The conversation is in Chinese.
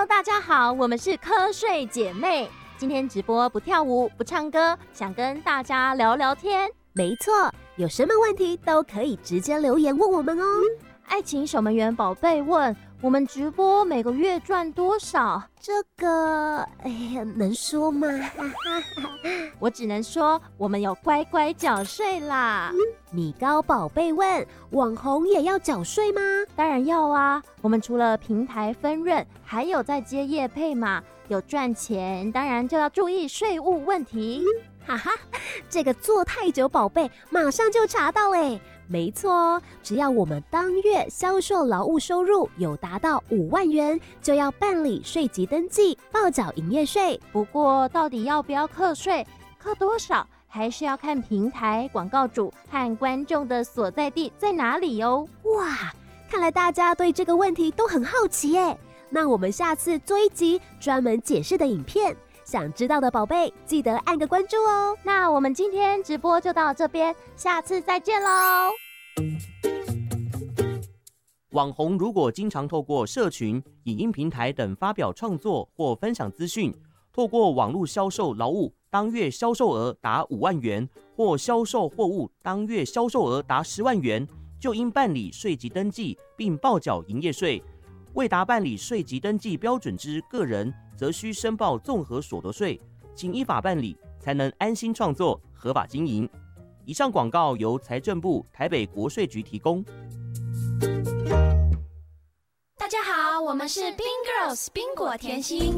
大家好，我们是瞌睡姐妹。今天直播不跳舞不唱歌，想跟大家聊聊天。 没错，有什么问题都可以直接留言问我们哦。 爱情守门员宝贝问，我们直播每个月赚多少？ 这个，能说吗？ 我只能说，我们有乖乖缴税啦。 米高宝贝问，网红也要缴税吗？ 当然要啊，我们除了平台分润，还有在接业配嘛，有赚钱，当然就要注意税务问题。 哈哈，这个做太久宝贝马上就查到嘞。没错哦，只要我们当月销售劳务收入有达到5万元，就要办理税籍登记，报缴营业税。 不过到底要不要课税，课多少，还是要看平台、广告主和观众的所在地在哪里哦。 哇，看来大家对这个问题都很好奇耶。那我们下次做一集专门解释的影片。想知道的宝贝，记得按个关注哦。 那我们今天直播就到这边，下次再见喽。 网红如果经常透过社群、影音平台等发表创作或分享资讯，透过网络销售劳务，当月销售额达5万元，或销售货物当月销售额达10万元，就应办理税籍登记并报缴营业税。未达办理税籍登记标准之个人，则需申报综合所得税，请依法办理，才能安心创作、合法经营。以上广告由财政部台北国税局提供。 大家好，我们是冰 Girls 冰果甜心。